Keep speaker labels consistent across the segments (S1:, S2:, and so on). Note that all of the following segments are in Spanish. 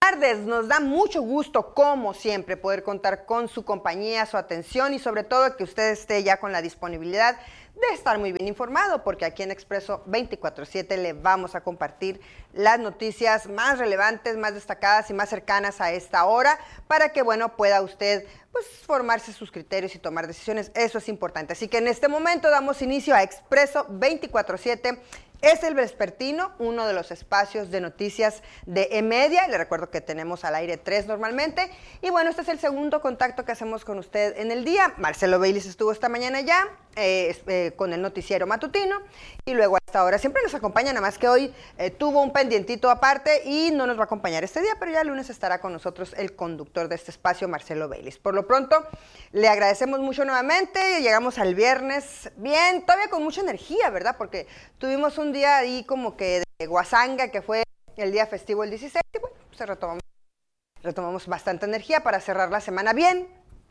S1: Tardes, nos da mucho gusto, como siempre, poder contar con su compañía, su atención y sobre todo que usted esté ya con la disponibilidad de estar muy bien informado, porque aquí en Expreso 24/7 le vamos a compartir las noticias más relevantes, más destacadas y más cercanas a esta hora, para que, bueno, pueda usted pues formarse sus criterios y tomar decisiones. Eso es importante. Así que en este momento damos inicio a Expreso 24/7. Es el vespertino, uno de los espacios de noticias de E-Media. Le recuerdo que tenemos al aire 3 normalmente. Y bueno, este es el segundo contacto que hacemos con usted en el día. Marcelo Baylis estuvo esta mañana ya con el noticiero matutino. Y luego a esta hora siempre nos acompaña, nada más que hoy tuvo un pendientito aparte y no nos va a acompañar este día, pero ya el lunes estará con nosotros el conductor de este espacio, Marcelo Baylis. Por lo pronto, le agradecemos mucho nuevamente. Llegamos al viernes bien, todavía con mucha energía, ¿verdad? Porque tuvimos un día ahí como que de guasanga, que fue el día festivo el 16, y bueno, pues retomamos bastante energía para cerrar la semana bien.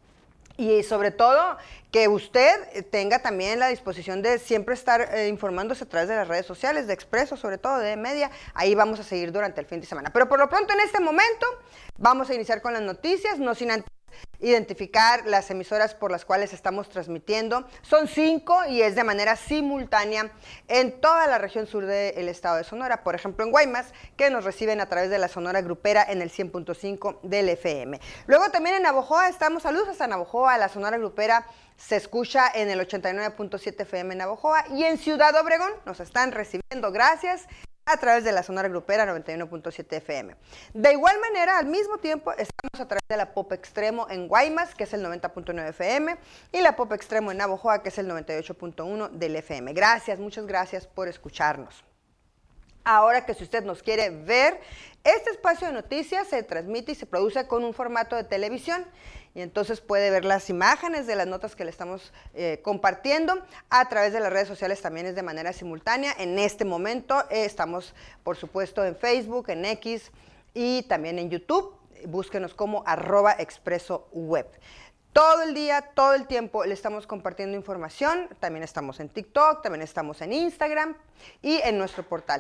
S1: Y sobre todo, que usted tenga también la disposición de siempre estar informándose a través de las redes sociales, de Expreso, sobre todo de Media. Ahí vamos a seguir durante el fin de semana. Pero por lo pronto, en este momento, vamos a iniciar con las noticias, no sin antes identificar las emisoras por las cuales estamos transmitiendo. Son 5 y es de manera simultánea en toda la región sur del estado de Sonora. Por ejemplo, en Guaymas, que nos reciben a través de la Sonora Grupera en el 100.5 del FM. Luego también en Navojoa estamos, saludos hasta Navojoa, la Sonora Grupera se escucha en el 89.7 FM en Navojoa, y en Ciudad Obregón nos están recibiendo, gracias, a través de la Sonora Grupera 91.7 FM. De igual manera, al mismo tiempo, estamos a través de la Pop Extremo en Guaymas, que es el 90.9 FM, y la Pop Extremo en Navojoa, que es el 98.1 del FM. Gracias, muchas gracias por escucharnos. Ahora que si usted nos quiere ver, este espacio de noticias se transmite y se produce con un formato de televisión, y entonces puede ver las imágenes de las notas que le estamos compartiendo a través de las redes sociales. También es de manera simultánea. En este momento estamos, por supuesto, en Facebook, en X y también en YouTube. Búsquenos como @expresoweb. Todo el día, todo el tiempo le estamos compartiendo información. También estamos en TikTok, también estamos en Instagram y en nuestro portal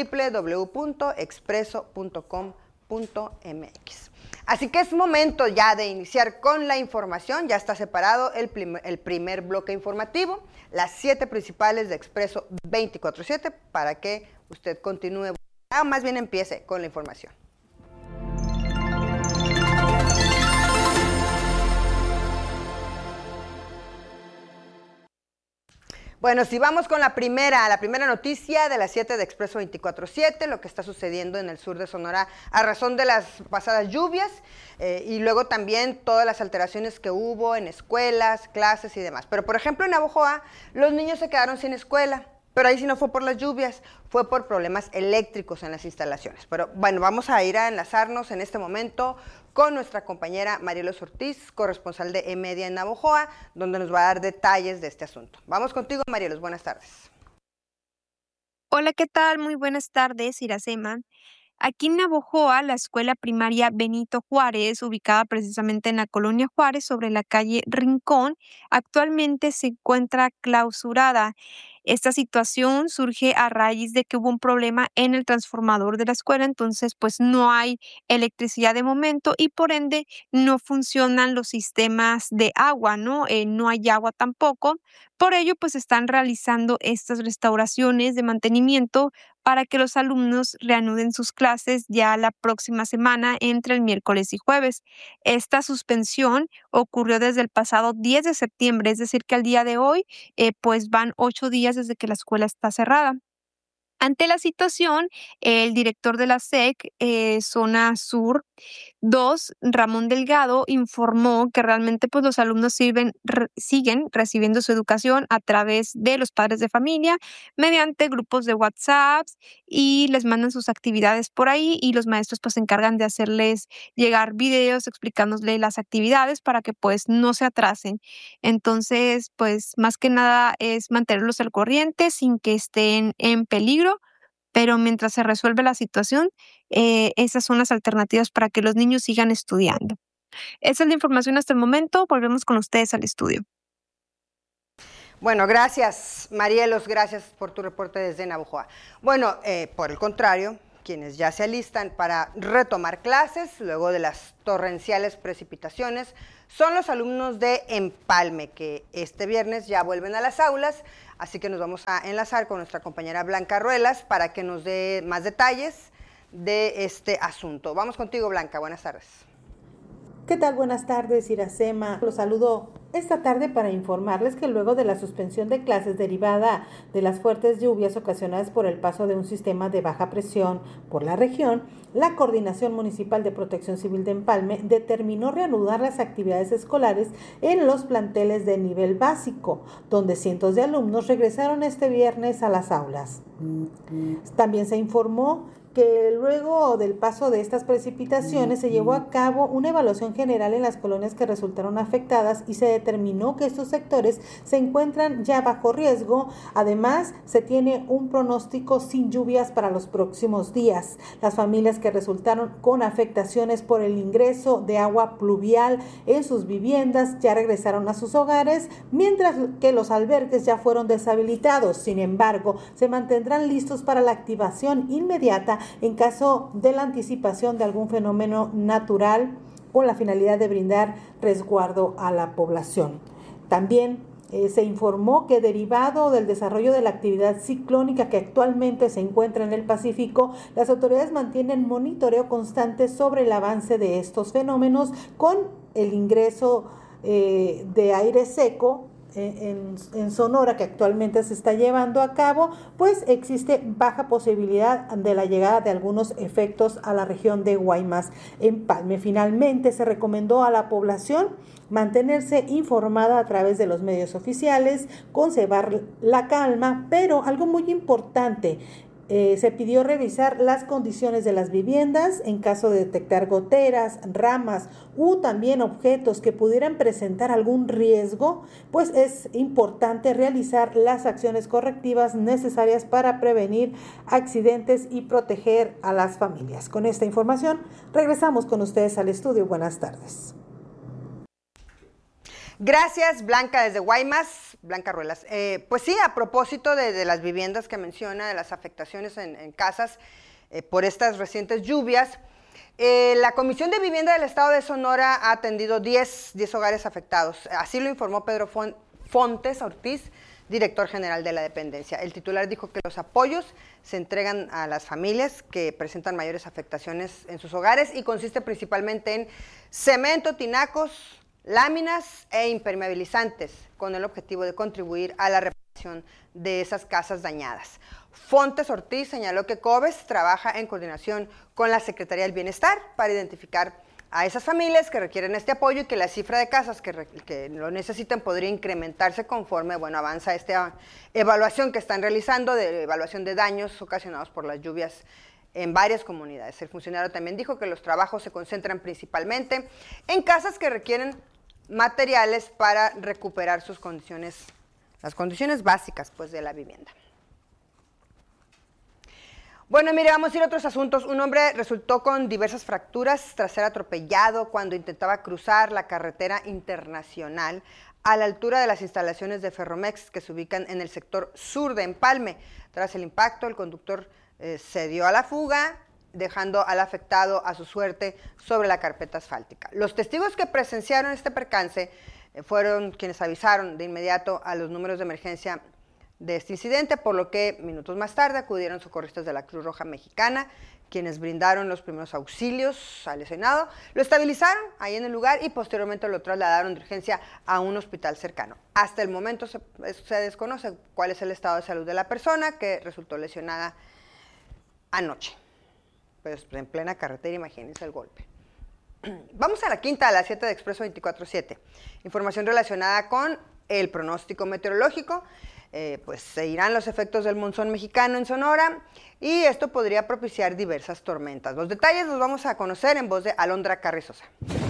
S1: www.expreso.com.mx. Así que es momento ya de iniciar con la información. Ya está separado el primer bloque informativo, las 7 principales de Expreso 24/7, para que usted continúe, más bien empiece con la información. Bueno, si vamos con la primera noticia de las 7 de Expreso 24/7, lo que está sucediendo en el sur de Sonora a razón de las pasadas lluvias y luego también todas las alteraciones que hubo en escuelas, clases y demás. Pero, por ejemplo, en Navojoa, los niños se quedaron sin escuela, pero ahí sí no fue por las lluvias, fue por problemas eléctricos en las instalaciones. Pero bueno, vamos a ir a enlazarnos en este momento con nuestra compañera Marielos Ortiz, corresponsal de E-Media en Navojoa, donde nos va a dar detalles de este asunto. Vamos contigo, Marielos, buenas tardes.
S2: Hola, ¿qué tal? Muy buenas tardes, Iracema. Aquí en Navojoa, la escuela primaria Benito Juárez, ubicada precisamente en la colonia Juárez, sobre la calle Rincón, actualmente se encuentra clausurada. Esta situación surge a raíz de que hubo un problema en el transformador de la escuela, entonces pues no hay electricidad de momento y por ende no funcionan los sistemas de agua, ¿no? No hay agua tampoco. Por ello pues están realizando estas restauraciones de mantenimiento para que los alumnos reanuden sus clases ya la próxima semana entre el miércoles y jueves. Esta suspensión ocurrió desde el pasado 10 de septiembre, es decir, que al día de hoy pues van 8 días desde que la escuela está cerrada. Ante la situación, el director de la SEC, Zona Sur 2, Ramón Delgado, informó que realmente pues, los alumnos siguen recibiendo su educación a través de los padres de familia, mediante grupos de WhatsApp, y les mandan sus actividades por ahí, y los maestros pues se encargan de hacerles llegar videos explicándoles las actividades para que pues no se atrasen. Entonces, pues más que nada es mantenerlos al corriente sin que estén en peligro, pero mientras se resuelve la situación, esas son las alternativas para que los niños sigan estudiando. Esa es la información hasta el momento. Volvemos con ustedes al estudio.
S1: Bueno, gracias, Marielos, gracias por tu reporte desde Navojoa. Bueno, por el contrario, quienes ya se alistan para retomar clases luego de las torrenciales precipitaciones son los alumnos de Empalme, que este viernes ya vuelven a las aulas, así que nos vamos a enlazar con nuestra compañera Blanca Ruelas para que nos dé más detalles de este asunto. Vamos contigo, Blanca, buenas tardes.
S3: ¿Qué tal? Buenas tardes, Iracema. Los saludo esta tarde para informarles que luego de la suspensión de clases derivada de las fuertes lluvias ocasionadas por el paso de un sistema de baja presión por la región, la Coordinación Municipal de Protección Civil de Empalme determinó reanudar las actividades escolares en los planteles de nivel básico, donde cientos de alumnos regresaron este viernes a las aulas. También se informó que luego del paso de estas precipitaciones se llevó a cabo una evaluación general en las colonias que resultaron afectadas y se determinó que estos sectores se encuentran ya bajo riesgo. Además, se tiene un pronóstico sin lluvias para los próximos días. Las familias que resultaron con afectaciones por el ingreso de agua pluvial en sus viviendas ya regresaron a sus hogares, mientras que los albergues ya fueron deshabilitados. Sin embargo, se mantendrán listos para la activación inmediata en caso de la anticipación de algún fenómeno natural con la finalidad de brindar resguardo a la población. También se informó que derivado del desarrollo de la actividad ciclónica que actualmente se encuentra en el Pacífico, las autoridades mantienen monitoreo constante sobre el avance de estos fenómenos con el ingreso de aire seco en Sonora, que actualmente se está llevando a cabo, pues existe baja posibilidad de la llegada de algunos efectos a la región de Guaymas, Empalme. Finalmente, se recomendó a la población mantenerse informada a través de los medios oficiales, conservar la calma, pero algo muy importante, se pidió revisar las condiciones de las viviendas en caso de detectar goteras, ramas u también objetos que pudieran presentar algún riesgo, pues es importante realizar las acciones correctivas necesarias para prevenir accidentes y proteger a las familias. Con esta información regresamos con ustedes al estudio. Buenas tardes.
S1: Gracias, Blanca, desde Guaymas, Blanca Ruelas. Pues sí, a propósito de las viviendas que menciona, de las afectaciones en casas por estas recientes lluvias, la Comisión de Vivienda del Estado de Sonora ha atendido 10 hogares afectados. Así lo informó Pedro Fontes Ortiz, director general de la dependencia. El titular dijo que los apoyos se entregan a las familias que presentan mayores afectaciones en sus hogares y consiste principalmente en cemento, tinacos, láminas e impermeabilizantes, con el objetivo de contribuir a la reparación de esas casas dañadas. Fontes Ortiz señaló que COBES trabaja en coordinación con la Secretaría del Bienestar para identificar a esas familias que requieren este apoyo y que la cifra de casas que lo necesitan podría incrementarse conforme avanza esta evaluación que están realizando, de evaluación de daños ocasionados por las lluvias en varias comunidades. El funcionario también dijo que los trabajos se concentran principalmente en casas que requieren materiales para recuperar sus condiciones, las condiciones básicas pues de la vivienda. Bueno, mire, vamos a ir a otros asuntos. Un hombre resultó con diversas fracturas tras ser atropellado cuando intentaba cruzar la carretera internacional a la altura de las instalaciones de Ferromex que se ubican en el sector sur de Empalme. Tras el impacto, el conductor se dio a la fuga, dejando al afectado a su suerte sobre la carpeta asfáltica. Los testigos que presenciaron este percance fueron quienes avisaron de inmediato a los números de emergencia de este incidente, por lo que minutos más tarde acudieron socorristas de la Cruz Roja Mexicana, quienes brindaron los primeros auxilios al lesionado, lo estabilizaron ahí en el lugar y posteriormente lo trasladaron de urgencia a un hospital cercano. Hasta el momento se desconoce cuál es el estado de salud de la persona que resultó lesionada anoche. Pues en plena carretera, imagínense el golpe. Vamos a la quinta, a las 7 de Expreso 24/7. Información relacionada con el pronóstico meteorológico. Pues se irán los efectos del monzón mexicano en Sonora y esto podría propiciar diversas tormentas. Los detalles los vamos a conocer en voz de Alondra Carrizosa.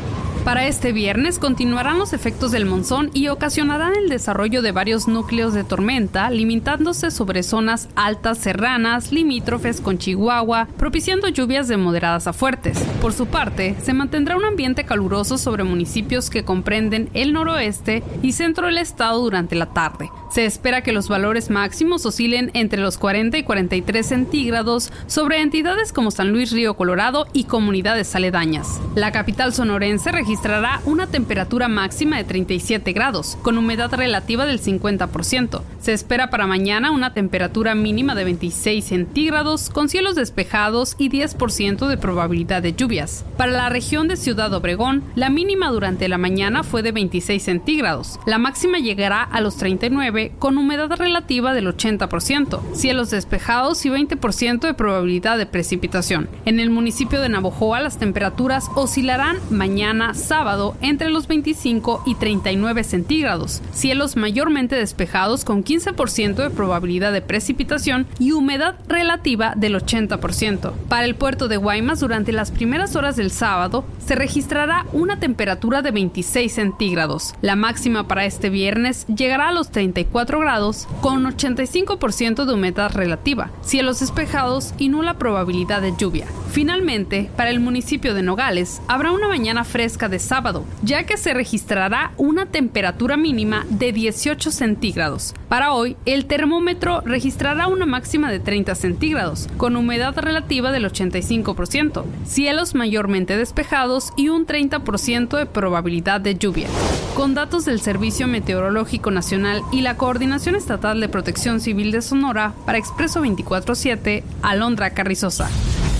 S4: Para este viernes continuarán los efectos del monzón y ocasionarán el desarrollo de varios núcleos de tormenta, limitándose sobre zonas altas serranas, limítrofes con Chihuahua, propiciando lluvias de moderadas a fuertes. Por su parte, se mantendrá un ambiente caluroso sobre municipios que comprenden el noroeste y centro del estado durante la tarde. Se espera que los valores máximos oscilen entre los 40 y 43 centígrados sobre entidades como San Luis Río Colorado y comunidades aledañas. La capital sonorense registrará una temperatura máxima de 37 grados, con humedad relativa del 50%. Se espera para mañana una temperatura mínima de 26 centígrados, con cielos despejados y 10% de probabilidad de lluvias. Para la región de Ciudad Obregón, la mínima durante la mañana fue de 26 centígrados. La máxima llegará a los 39, con humedad relativa del 80%, cielos despejados y 20% de probabilidad de precipitación. En el municipio de Navojoa, las temperaturas oscilarán mañana sábado entre los 25 y 39 centígrados, cielos mayormente despejados con 15% de probabilidad de precipitación y humedad relativa del 80%. Para el puerto de Guaymas, durante las primeras horas del sábado, se registrará una temperatura de 26 centígrados. La máxima para este viernes llegará a los 34 grados con 85% de humedad relativa, cielos despejados y nula probabilidad de lluvia. Finalmente, para el municipio de Nogales, habrá una mañana fresca de sábado, ya que se registrará una temperatura mínima de 18 centígrados. Para hoy, el termómetro registrará una máxima de 30 centígrados, con humedad relativa del 85%, cielos mayormente despejados y un 30% de probabilidad de lluvia. Con datos del Servicio Meteorológico Nacional y la Coordinación Estatal de Protección Civil de Sonora, para Expreso 24/7, Alondra Carrizosa.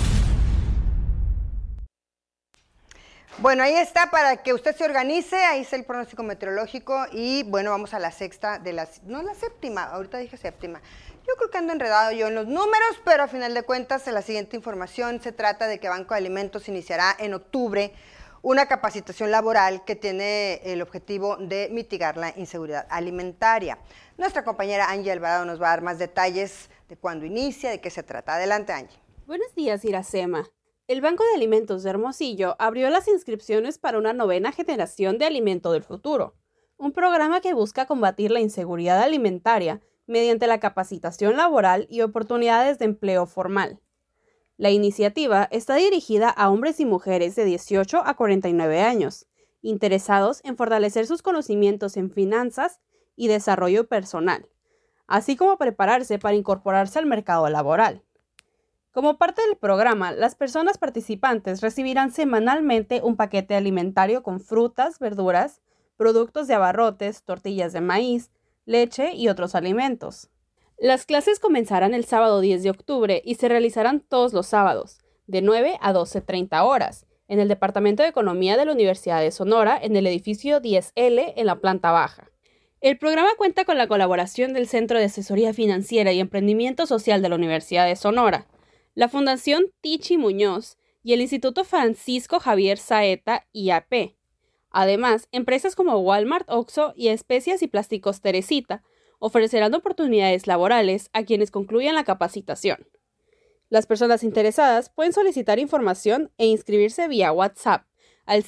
S1: Bueno, ahí está para que usted se organice, ahí está el pronóstico meteorológico y bueno, vamos a la sexta de las, no la séptima, ahorita dije séptima. Yo creo que ando enredado yo en los números, pero a final de cuentas, en la siguiente información se trata de que Banco de Alimentos iniciará en octubre una capacitación laboral que tiene el objetivo de mitigar la inseguridad alimentaria. Nuestra compañera Angie Alvarado nos va a dar más detalles de cuándo inicia, de qué se trata. Adelante, Angie.
S5: Buenos días, Iracema. El Banco de Alimentos de Hermosillo abrió las inscripciones para una 9ª generación de Alimento del Futuro, un programa que busca combatir la inseguridad alimentaria mediante la capacitación laboral y oportunidades de empleo formal. La iniciativa está dirigida a hombres y mujeres de 18 a 49 años, interesados en fortalecer sus conocimientos en finanzas y desarrollo personal, así como prepararse para incorporarse al mercado laboral. Como parte del programa, las personas participantes recibirán semanalmente un paquete alimentario con frutas, verduras, productos de abarrotes, tortillas de maíz, leche y otros alimentos. Las clases comenzarán el sábado 10 de octubre y se realizarán todos los sábados, de 9 a 12:30 horas, en el Departamento de Economía de la Universidad de Sonora, en el edificio 10L, en la planta baja. El programa cuenta con la colaboración del Centro de Asesoría Financiera y Emprendimiento Social de la Universidad de Sonora, la Fundación Tichi Muñoz y el Instituto Francisco Javier Saeta IAP. Además, empresas como Walmart, Oxxo y Especias y Plásticos Teresita ofrecerán oportunidades laborales a quienes concluyan la capacitación. Las personas interesadas pueden solicitar información e inscribirse vía WhatsApp al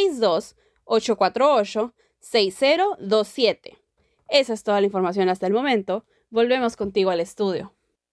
S5: 662-848-6027. Esa es toda la información hasta el momento. Volvemos contigo al estudio.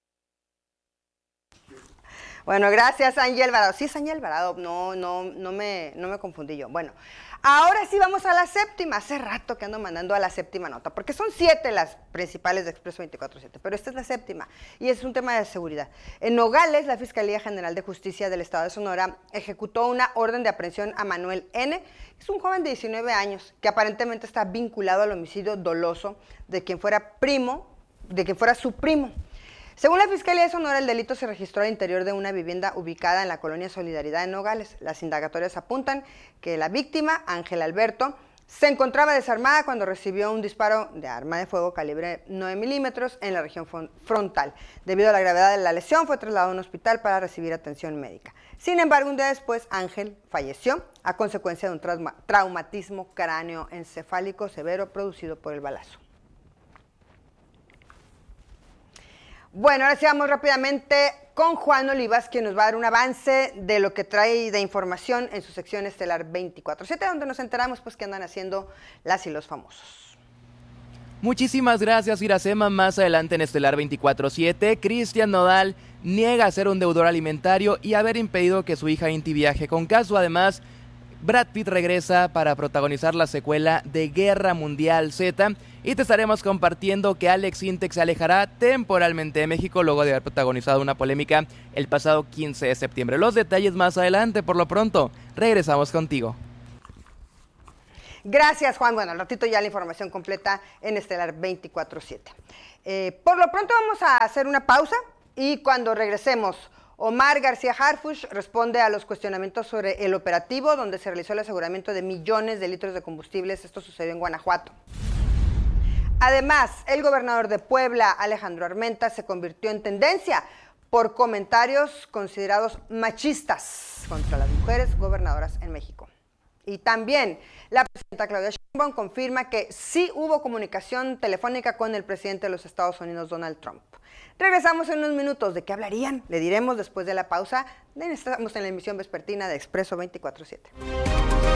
S1: Bueno, gracias, Ángel Alvarado. Sí, es Ángel Alvarado, no me confundí yo. Bueno, ahora sí vamos a la séptima. Hace rato que ando mandando a la séptima nota, porque son 7 las principales de Expreso 24/7, pero esta es la séptima y es un tema de seguridad. En Nogales, la Fiscalía General de Justicia del Estado de Sonora ejecutó una orden de aprehensión a Manuel N., es un joven de 19 años que aparentemente está vinculado al homicidio doloso de quien fuera su primo. Según la Fiscalía de Sonora, el delito se registró al interior de una vivienda ubicada en la colonia Solidaridad en Nogales. Las indagatorias apuntan que la víctima, Ángel Alberto, se encontraba desarmada cuando recibió un disparo de arma de fuego calibre 9 milímetros en la región frontal. Debido a la gravedad de la lesión, fue trasladado a un hospital para recibir atención médica. Sin embargo, un día después, Ángel falleció a consecuencia de un traumatismo cráneoencefálico severo producido por el balazo. Bueno, ahora sí vamos rápidamente con Juan Olivas, quien nos va a dar un avance de lo que trae de información en su sección Estelar 24/7, donde nos enteramos pues qué andan haciendo las y los famosos.
S6: Muchísimas gracias, Iracema. Más adelante en Estelar 24/7, Cristian Nodal niega ser un deudor alimentario y haber impedido que su hija Inti viaje con Casu. Además, Brad Pitt regresa para protagonizar la secuela de Guerra Mundial Z y te estaremos compartiendo que Alex Intec se alejará temporalmente de México luego de haber protagonizado una polémica el pasado 15 de septiembre. Los detalles más adelante. Por lo pronto, regresamos contigo.
S1: Gracias, Juan. Bueno, al ratito ya la información completa en Estelar 24/7. Por lo pronto vamos a hacer una pausa y cuando regresemos, Omar García Harfuch responde a los cuestionamientos sobre el operativo donde se realizó el aseguramiento de millones de litros de combustibles. Esto sucedió en Guanajuato. Además, el gobernador de Puebla, Alejandro Armenta, se convirtió en tendencia por comentarios considerados machistas contra las mujeres gobernadoras en México. Y también la presidenta Claudia Sheinbaum confirma que sí hubo comunicación telefónica con el presidente de los Estados Unidos, Donald Trump. Regresamos en unos minutos. ¿De qué hablarían? Le diremos después de la pausa. Estamos en la emisión vespertina de Expreso 24/7.